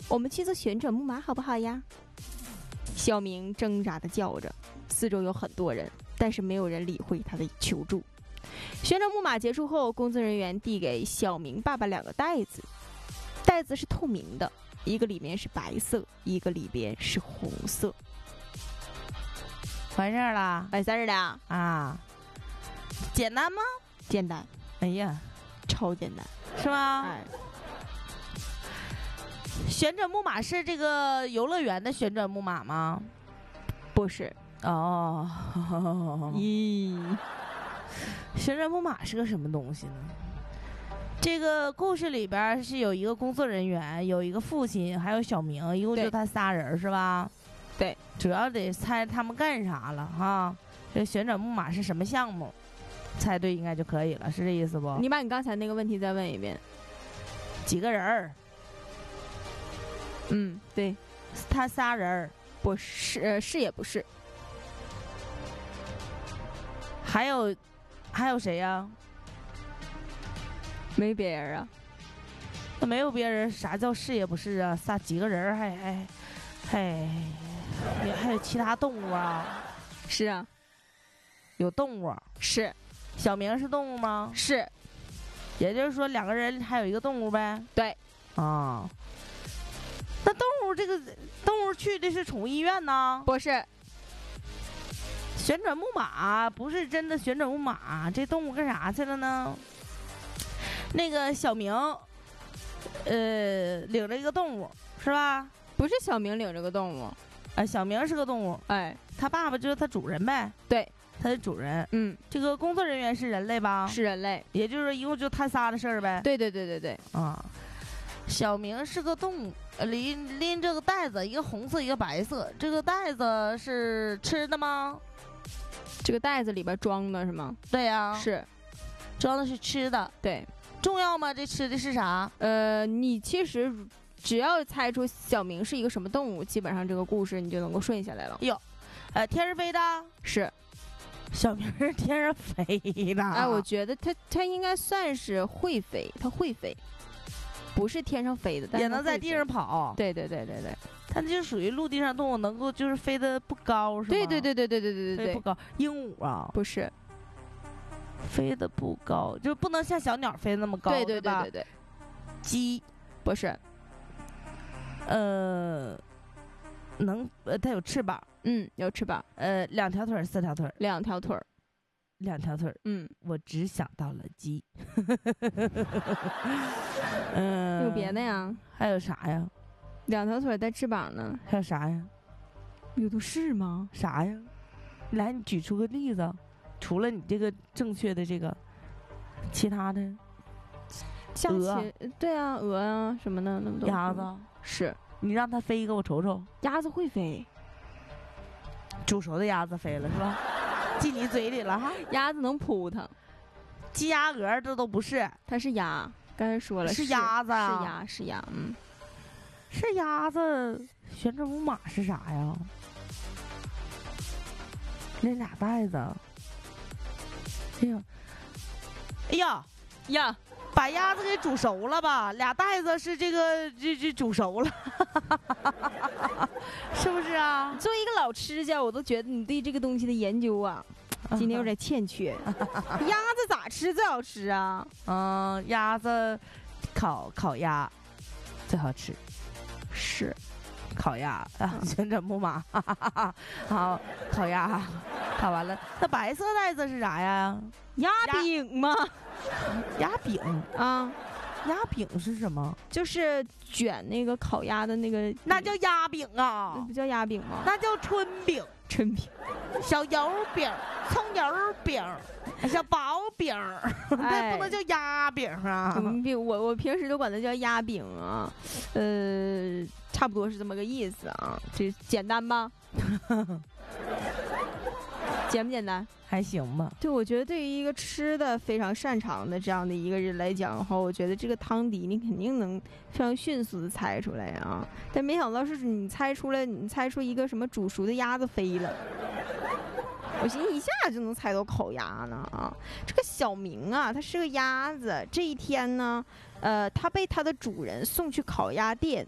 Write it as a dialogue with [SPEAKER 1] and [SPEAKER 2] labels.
[SPEAKER 1] 我们去做旋转木马好不好呀？小明挣扎地叫着，四周有很多人，但是没有人理会他的求助。旋转木马结束后，工作人员递给小明爸爸2个袋子，袋子是透明的，一个里面是白色，一个里边是红色。
[SPEAKER 2] 完事儿了，
[SPEAKER 1] 完事儿了
[SPEAKER 2] 啊？简单吗？
[SPEAKER 1] 简单。
[SPEAKER 2] 哎呀，
[SPEAKER 1] 超简单，
[SPEAKER 2] 是吗？
[SPEAKER 1] 哎，
[SPEAKER 2] 旋转木马是这个游乐园的旋转木马吗？
[SPEAKER 1] 不是。
[SPEAKER 2] 哦，
[SPEAKER 1] 咦，
[SPEAKER 2] 旋转木马是个什么东西呢？这个故事里边是有一个工作人员，有一个父亲，还有小明，一共就他仨人是吧？
[SPEAKER 1] 对，
[SPEAKER 2] 主要得猜他们干啥了哈。这旋转木马是什么项目？猜对应该就可以了，是这意思不？
[SPEAKER 1] 你把你刚才那个问题再问一遍。
[SPEAKER 2] 几个人儿？
[SPEAKER 1] 嗯，对，
[SPEAKER 2] 他仨人儿。
[SPEAKER 1] 不是，是也不是。
[SPEAKER 2] 还有谁呀？
[SPEAKER 1] 没别人啊。
[SPEAKER 2] 那没有别人，啥叫是也不是啊？几个人还有其他动物啊？
[SPEAKER 1] 是啊，
[SPEAKER 2] 有动物。
[SPEAKER 1] 是。
[SPEAKER 2] 小明是动物吗？
[SPEAKER 1] 是。
[SPEAKER 2] 也就是说2个人还有一个动物呗？
[SPEAKER 1] 对。
[SPEAKER 2] 啊，那动物去的是宠物医院呢？
[SPEAKER 1] 不是。
[SPEAKER 2] 旋转木马不是真的旋转木马，这动物干啥去了呢？那个小明，领着一个动物是吧？
[SPEAKER 1] 不是小明领着个动物，
[SPEAKER 2] 小明是个动物，
[SPEAKER 1] 哎，
[SPEAKER 2] 他爸爸就是他主人呗？
[SPEAKER 1] 对，
[SPEAKER 2] 他的主人。
[SPEAKER 1] 嗯，
[SPEAKER 2] 这个工作人员是人类吧？
[SPEAKER 1] 是人类，
[SPEAKER 2] 也就是一共就他仨的事儿呗？
[SPEAKER 1] 对对对对对，
[SPEAKER 2] 啊，小明是个动物，拎这个袋子，一个红色，一个白色，这个袋子是吃的吗？
[SPEAKER 1] 这个袋子里边装的是吗？
[SPEAKER 2] 对呀，
[SPEAKER 1] 是，
[SPEAKER 2] 装的是吃的。
[SPEAKER 1] 对，
[SPEAKER 2] 重要吗？这吃的是啥？
[SPEAKER 1] 你其实只要猜出小明是一个什么动物，基本上这个故事你就能够顺下来了。
[SPEAKER 2] 哟，天上飞的？
[SPEAKER 1] 是，
[SPEAKER 2] 小明是天上飞的。
[SPEAKER 1] 哎，我觉得他应该算是会飞，他会飞，不是天上飞的，但是
[SPEAKER 2] 也能在地上跑。
[SPEAKER 1] 对对对对对。
[SPEAKER 2] 它就属于陆地上动物，能够就是飞得不高，是吗？
[SPEAKER 1] 对对对对对对对对，
[SPEAKER 2] 飞不高。鹦鹉啊，
[SPEAKER 1] 不是，
[SPEAKER 2] 飞得不高，就不能像小鸟飞那么高，
[SPEAKER 1] 对对对对对。
[SPEAKER 2] 鸡
[SPEAKER 1] 不是，
[SPEAKER 2] 它有翅膀，
[SPEAKER 1] 有翅膀
[SPEAKER 2] ，2条腿4条腿
[SPEAKER 1] ？2条腿
[SPEAKER 2] ，2条腿。我只想到了鸡。
[SPEAKER 1] 有别的呀？
[SPEAKER 2] 还有啥呀
[SPEAKER 1] ？2条腿带翅膀呢？
[SPEAKER 2] 还有啥呀？
[SPEAKER 1] 有的是吗？
[SPEAKER 2] 啥呀？来，你举出个例子，除了你这个正确的这个，其他的。
[SPEAKER 1] 鹅，对啊，鹅啊什么的，那么多。
[SPEAKER 2] 鸭子
[SPEAKER 1] 是，
[SPEAKER 2] 你让它飞给我瞅瞅。
[SPEAKER 1] 鸭子会飞，
[SPEAKER 2] 煮熟的鸭子飞了是吧？进你嘴里了哈。
[SPEAKER 1] 鸭子能扑腾，
[SPEAKER 2] 鸡鸭鹅这都不是，
[SPEAKER 1] 它是鸭。刚才说了
[SPEAKER 2] 是鸭子，
[SPEAKER 1] 是鸭，
[SPEAKER 2] 是鸭子。旋转木马是啥呀？那俩袋子。哎呀，把鸭子给煮熟了吧？俩袋子是这煮熟了，是不是啊？
[SPEAKER 1] 作为一个老吃家，我都觉得你对这个东西的研究啊，今天有点欠缺。鸭子咋吃最好吃啊？
[SPEAKER 2] 鸭子烤鸭最好吃，
[SPEAKER 1] 是
[SPEAKER 2] 烤鸭啊，旋转木马，好，烤鸭，烤完了。那白色袋子是啥呀？
[SPEAKER 1] 鸭饼吗？
[SPEAKER 2] 鸭饼
[SPEAKER 1] 啊，
[SPEAKER 2] 鸭饼是什么？
[SPEAKER 1] 就是卷那个烤鸭的那个，
[SPEAKER 2] 那叫鸭饼啊？
[SPEAKER 1] 那不叫鸭饼吗？
[SPEAKER 2] 那叫春饼，小油饼、葱油饼、小薄饼，那不能叫鸭饼啊！
[SPEAKER 1] 我平时都管它叫鸭饼啊，差不多是这么个意思啊。这简单吧？简不简单？
[SPEAKER 2] 还行吧。
[SPEAKER 1] 对，我觉得对于一个吃的非常擅长的这样的一个人来讲的话，我觉得这个汤底你肯定能非常迅速的猜出来啊。但没想到是你猜出一个什么煮熟的鸭子飞了，我寻思一下就能猜到烤鸭呢啊。这个小明啊，他是个鸭子，这一天呢，他被他的主人送去烤鸭店，